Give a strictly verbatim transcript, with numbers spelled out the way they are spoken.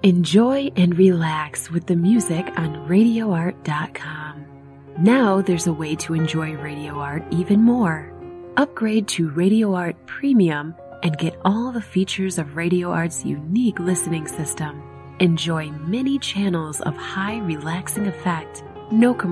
Enjoy and relax with the music on radio art dot com. Now there's a way to enjoy Radio Art even more. Upgrade to Radio Art Premium and get all the features of Radio Art's unique listening system. Enjoy many channels of high relaxing effect, no commercials.